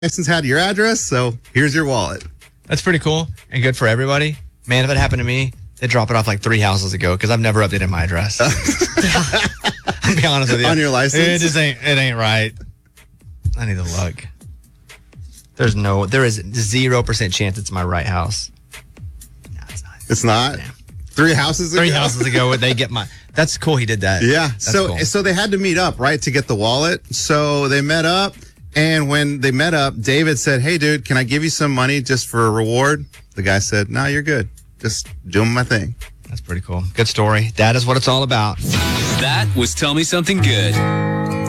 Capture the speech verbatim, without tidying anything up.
license had your address, so here's your wallet. That's pretty cool and good for everybody. Man, if it happened to me, they'd drop it off like three houses ago because I've never updated my address. I'll be honest with you. On your license? It just ain't, it ain't right. I need to look. There's no, there is zero percent chance it's my right house. No, it's not. It's not? Yeah. Three houses ago? Three houses ago, they get my, that's cool he did that. Yeah. That's so cool. so they had to meet up, right, to get the wallet. So they met up, and when they met up, David said, hey, dude, can I give you some money just for a reward? The guy said, no, you're good. Just doing my thing. That's pretty cool. Good story. That is what it's all about. That was Tell Me Something Good.